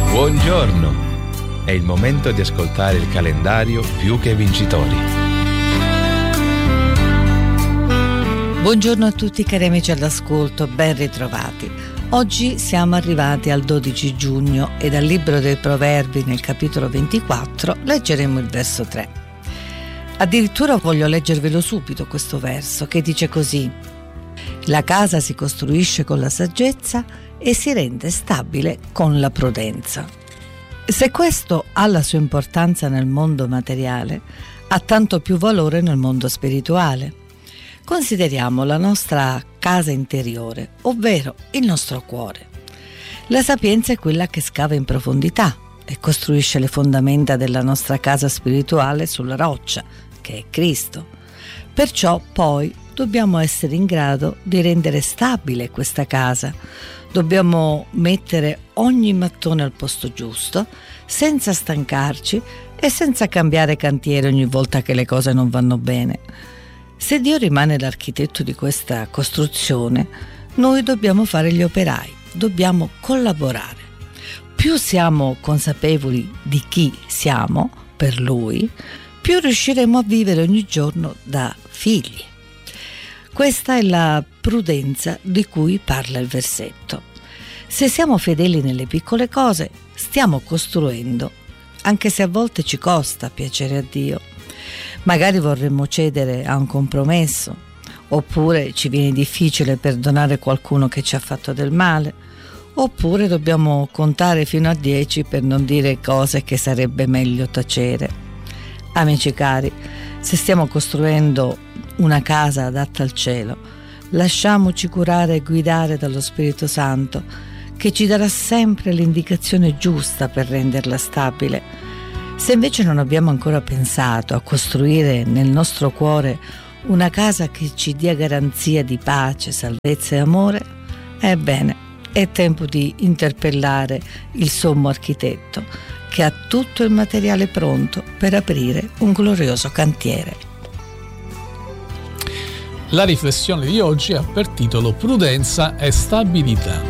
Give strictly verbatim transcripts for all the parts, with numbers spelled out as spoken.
Buongiorno! È il momento di ascoltare il calendario Più che Vincitori. Buongiorno a tutti cari amici all'ascolto, ben ritrovati. Oggi siamo arrivati al dodici giugno e dal libro dei Proverbi nel capitolo ventiquattro leggeremo il verso tre. Addirittura voglio leggervelo subito questo verso che dice così: la casa si costruisce con la saggezza e si rende stabile con la prudenza. Se questo ha la sua importanza nel mondo materiale, ha tanto più valore nel mondo spirituale. Consideriamo la nostra casa interiore, ovvero il nostro cuore. La sapienza è quella che scava in profondità e costruisce le fondamenta della nostra casa spirituale sulla roccia, che è Cristo. Perciò poi dobbiamo essere in grado di rendere stabile questa casa. Dobbiamo mettere ogni mattone al posto giusto, senza stancarci e senza cambiare cantiere ogni volta che le cose non vanno bene. Se Dio rimane l'architetto di questa costruzione, noi dobbiamo fare gli operai, dobbiamo collaborare. Più siamo consapevoli di chi siamo per Lui, più riusciremo a vivere ogni giorno da figli. Questa è la prudenza di cui parla il versetto. Se siamo fedeli nelle piccole cose, stiamo costruendo, anche se a volte ci costa piacere a Dio. Magari vorremmo cedere a un compromesso, oppure ci viene difficile perdonare qualcuno che ci ha fatto del male, oppure dobbiamo contare fino a dieci per non dire cose che sarebbe meglio tacere. Amici cari, se stiamo costruendo una casa adatta al cielo, lasciamoci curare e guidare dallo Spirito Santo, che ci darà sempre l'indicazione giusta per renderla stabile. Se invece non abbiamo ancora pensato a costruire nel nostro cuore una casa che ci dia garanzia di pace, salvezza e amore, ebbene, è tempo di interpellare il sommo architetto, che ha tutto il materiale pronto per aprire un glorioso cantiere. La riflessione di oggi ha per titolo Prudenza e stabilità.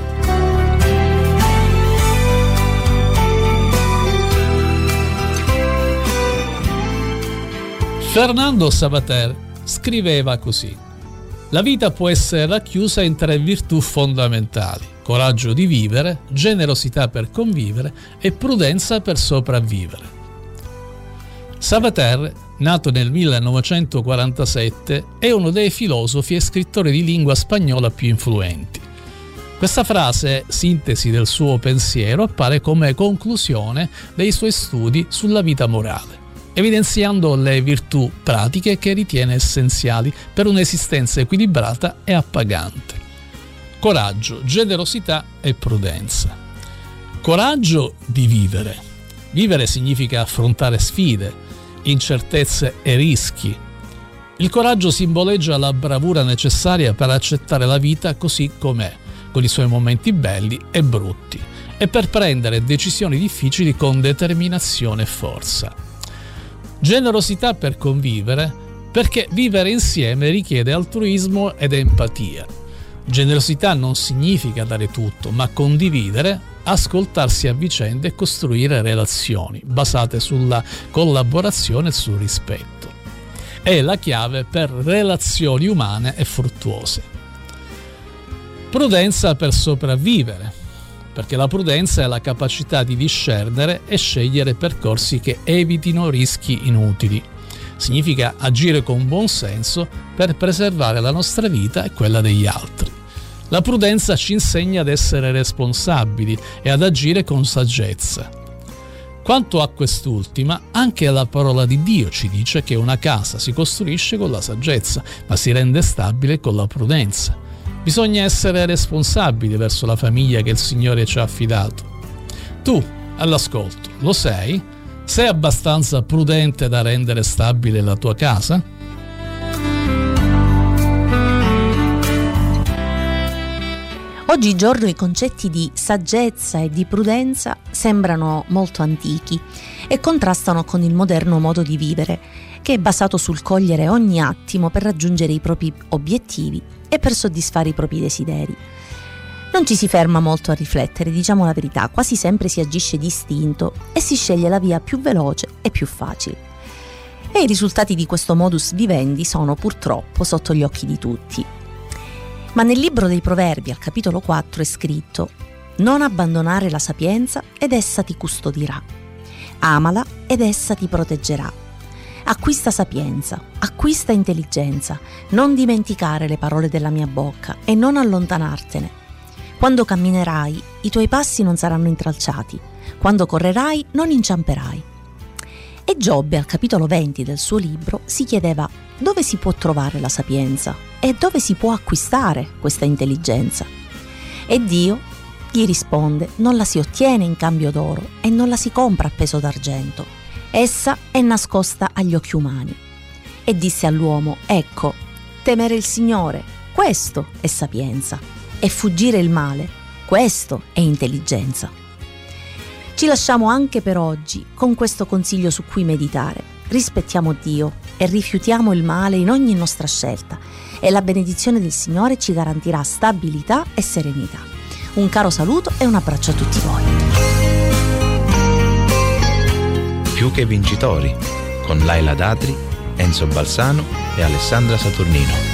Fernando Savater scriveva così: la vita può essere racchiusa in tre virtù fondamentali: coraggio di vivere, generosità per convivere e prudenza per sopravvivere. Savater, nato nel millenovecentoquarantasette, è uno dei filosofi e scrittori di lingua spagnola più influenti. Questa frase, sintesi del suo pensiero, appare come conclusione dei suoi studi sulla vita morale, evidenziando le virtù pratiche che ritiene essenziali per un'esistenza equilibrata e appagante. Coraggio, generosità e prudenza. Coraggio di vivere. Vivere significa affrontare sfide, incertezze e rischi. Il coraggio simboleggia la bravura necessaria per accettare la vita così com'è, con i suoi momenti belli e brutti, e per prendere decisioni difficili con determinazione e forza. Generosità per convivere, perché vivere insieme richiede altruismo ed empatia. Generosità non significa dare tutto, ma condividere, ascoltarsi a vicenda e costruire relazioni basate sulla collaborazione e sul rispetto. È la chiave per relazioni umane e fruttuose. Prudenza per sopravvivere, perché la prudenza è la capacità di discernere e scegliere percorsi che evitino rischi inutili. Significa agire con buon senso per preservare la nostra vita e quella degli altri. La prudenza ci insegna ad essere responsabili e ad agire con saggezza. Quanto a quest'ultima, anche la parola di Dio ci dice che una casa si costruisce con la saggezza, ma si rende stabile con la prudenza. Bisogna essere responsabili verso la famiglia che il Signore ci ha affidato. Tu, all'ascolto, lo sei? Sei abbastanza prudente da rendere stabile la tua casa? Oggigiorno i concetti di saggezza e di prudenza sembrano molto antichi e contrastano con il moderno modo di vivere, che è basato sul cogliere ogni attimo per raggiungere i propri obiettivi e per soddisfare i propri desideri. Non ci si ferma molto a riflettere, diciamo la verità, quasi sempre si agisce di istinto e si sceglie la via più veloce e più facile. E i risultati di questo modus vivendi sono purtroppo sotto gli occhi di tutti. Ma nel libro dei Proverbi, al capitolo quattro, è scritto: non abbandonare la sapienza ed essa ti custodirà. Amala ed essa ti proteggerà. Acquista sapienza, acquista intelligenza, non dimenticare le parole della mia bocca e non allontanartene. Quando camminerai, i tuoi passi non saranno intralciati, quando correrai non inciamperai. E Giobbe, al capitolo venti del suo libro, si chiedeva dove si può trovare la sapienza e dove si può acquistare questa intelligenza. E Dio gli risponde: non la si ottiene in cambio d'oro e non la si compra a peso d'argento. Essa è nascosta agli occhi umani. E disse all'uomo: ecco, temere il Signore, questo è sapienza, e fuggire il male, questo è intelligenza. Ci lasciamo anche per oggi con questo consiglio su cui meditare. Rispettiamo Dio e rifiutiamo il male in ogni nostra scelta, e la benedizione del Signore ci garantirà stabilità e serenità. Un caro saluto e un abbraccio a tutti voi. Più che vincitori, con Laila Datri, Enzo Balsano e Alessandra Saturnino.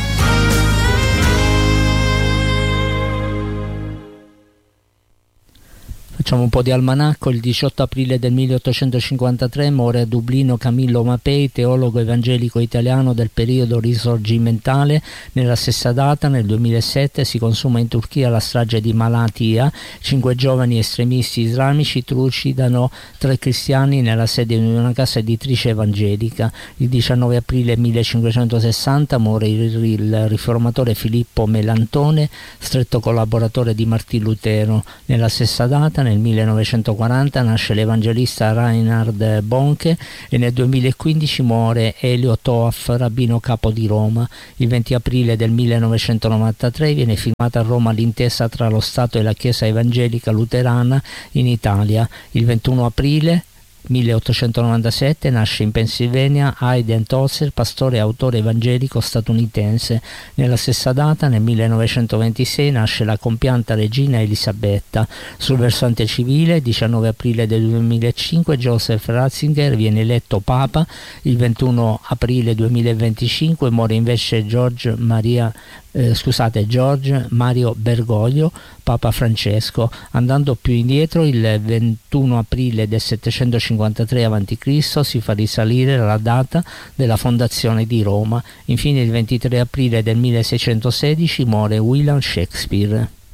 Facciamo un po' di almanacco. Il diciotto aprile del milleottocentocinquantatré muore a Dublino Camillo Mapei, teologo evangelico italiano del periodo risorgimentale. Nella stessa data, nel duemilasette, si consuma in Turchia la strage di Malatya. Cinque giovani estremisti islamici trucidano tre cristiani nella sede di una casa editrice evangelica. Il diciannove aprile millecinquecentosessanta muore il, il riformatore Filippo Melantone, stretto collaboratore di Martin Lutero. Nella stessa data, nel millenovecentoquaranta, nasce l'evangelista Reinhard Bonke e nel duemilaquindici muore Elio Toaf, rabbino capo di Roma. Il venti aprile del millenovecentonovantatré viene firmata a Roma l'intesa tra lo Stato e la Chiesa evangelica luterana in Italia. Il ventuno aprile milleottocentonovantasette nasce in Pennsylvania Hayden Tozer, pastore e autore evangelico statunitense. Nella stessa data, nel millenovecentoventisei, nasce la compianta regina Elisabetta. Sul versante civile, diciannove aprile del duemilacinque, Joseph Ratzinger viene eletto papa. Il ventuno aprile duemilaventicinque muore invece George Maria Eh, scusate, George Mario Bergoglio, Papa Francesco. Andando più indietro, il ventuno aprile del settecentocinquantatré avanti Cristo si fa risalire la data della fondazione di Roma. Infine il ventitré aprile del milleseicentosedici muore William Shakespeare.